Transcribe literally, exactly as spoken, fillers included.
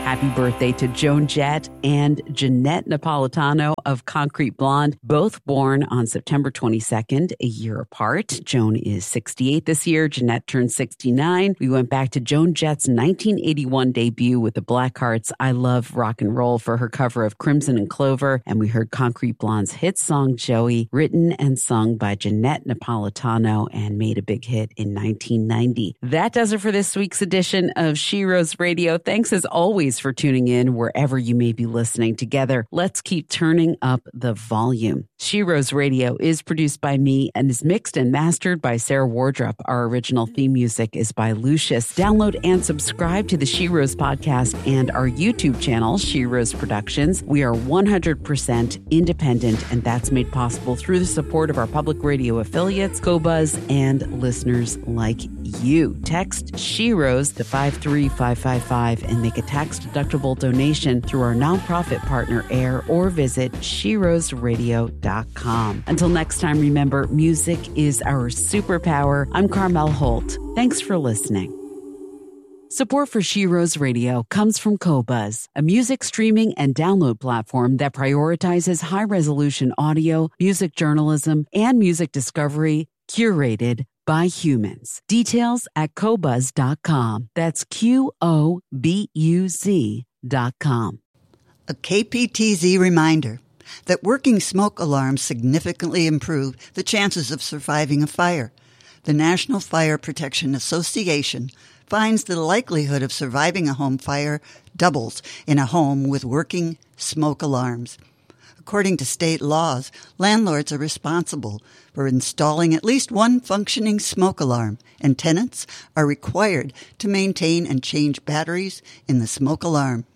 Happy birthday to Joan Jett and Jeanette Napolitano of Concrete Blonde, both born on September twenty-second, a year apart. Joan is sixty-eight this year. Jeanette turned sixty-nine. We went back to Joan Jett's nineteen eighty-one debut with the Blackhearts' I Love Rock and Roll for her cover of Crimson and Clover, and we heard Concrete Blonde's hit song Joey, written and sung by Jeanette Napolitano and made a big hit in nineteen ninety. That does it for this week's edition of She Rose Radio. Thanks as always for tuning in wherever you may be listening. Together, let's keep turning up the volume. She Rose Radio is produced by me and is mixed and mastered by Sarah Wardrop. Our original theme music is by Lucius. Download and subscribe to the She Rose podcast and our YouTube channel, She Rose Productions. We are one hundred percent independent, and that's made possible through the support of our public radio affiliates, Qobuz, and listeners like you. Text She Rose to five three five five five and make a tax-deductible donation through our nonprofit partner AIR, or visit she rose radio dot com. Until next time, remember, music is our superpower. I'm Carmel Holt. Thanks for listening. Support for She Rose Radio comes from Qobuz, a music streaming and download platform that prioritizes high-resolution audio, music journalism, and music discovery curated by humans. Details at qobuz dot com. That's Q O B U Z dot com. A K P T Z reminder that working smoke alarms significantly improve the chances of surviving a fire. The National Fire Protection Association finds the likelihood of surviving a home fire doubles in a home with working smoke alarms. According to state laws, landlords are responsible for installing at least one functioning smoke alarm, and tenants are required to maintain and change batteries in the smoke alarm.